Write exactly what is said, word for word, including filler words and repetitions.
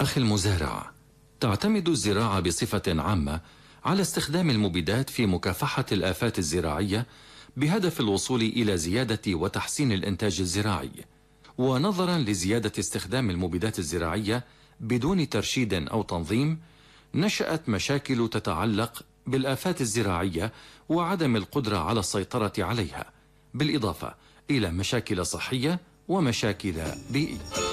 أخي المزارع، تعتمد الزراعة بصفة عامة على استخدام المبيدات في مكافحة الآفات الزراعية بهدف الوصول إلى زيادة وتحسين الإنتاج الزراعي. ونظرا لزيادة استخدام المبيدات الزراعية بدون ترشيد أو تنظيم، نشأت مشاكل تتعلق بالآفات الزراعية وعدم القدرة على السيطرة عليها، بالإضافة إلى مشاكل صحية ومشاكل بيئية.